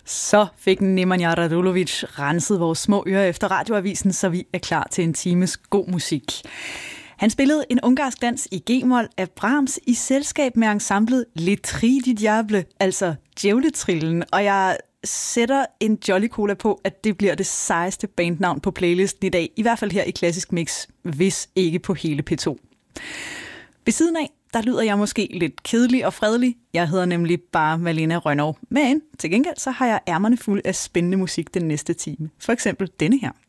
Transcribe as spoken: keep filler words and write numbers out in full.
Så fik Nemanja Radulovic renset vores små ører efter radioavisen, så vi er klar til en times god musik. Han spillede en ungarsk dans i G-mol af Brahms i selskab med ensemblet Les Trilles du Diable, altså Djævletrillen, og jeg sætter en Jolly Cola på, at det bliver det sejeste bandnavn på playlisten i dag, i hvert fald her i Klassisk Mix, hvis ikke på hele P to. Ved siden af, der lyder jeg måske lidt kedelig og fredelig. Jeg hedder nemlig bare Malene Rønnow. Men til gengæld så har jeg ærmerne fulde af spændende musik den næste time. For eksempel denne her.